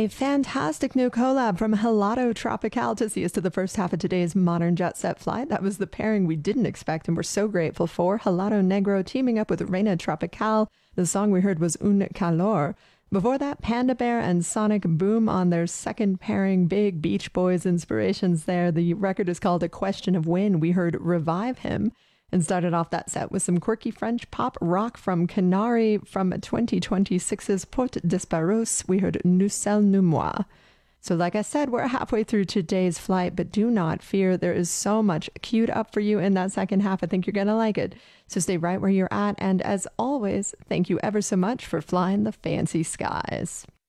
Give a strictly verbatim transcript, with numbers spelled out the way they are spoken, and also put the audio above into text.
A fantastic new collab from Helado Tropical to see us to the first half of today's Modern Jet Set flight. That was the pairing we didn't expect and we're so grateful for. Helado Negro teaming up with Reina Tropical. The song we heard was Un Calor. Before that, Panda Bear and Sonic Boom on their second pairing. Big Beach Boys inspirations there. The record is called A Question of When. We heard Revive Him. And started off that set with some quirky French pop rock from Canary. From twenty twenty-six's Porte Disparus, we heard Nous Sommes Nous Moi. So like I said, we're halfway through today's flight, but do not fear. There is so much queued up for you in that second half. I think you're going to like it. So stay right where you're at. And as always, thank you ever so much for flying the fancy skies.